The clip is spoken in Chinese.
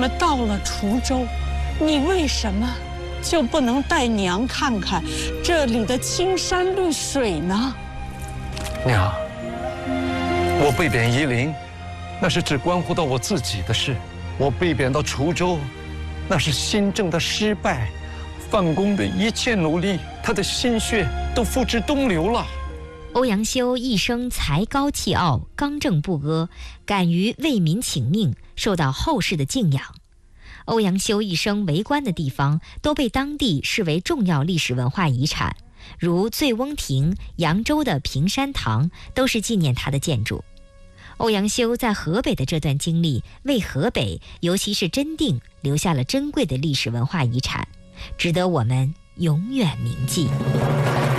么到了滁州，你为什么就不能带娘看看这里的青山绿水呢？ 娘，我被贬夷陵，那是只关乎到我自己的事；我被贬到滁州，那是新政的失败，范公的一切努力，他的心血都付之东流了。 欧阳修一生才高气傲，刚正不阿，敢于为民请命，受到后世的敬仰。欧阳修一生为官的地方都被当地视为重要历史文化遗产，如醉翁亭、扬州的平山堂都是纪念他的建筑。欧阳修在河北的这段经历，为河北，尤其是真定，留下了珍贵的历史文化遗产，值得我们永远铭记。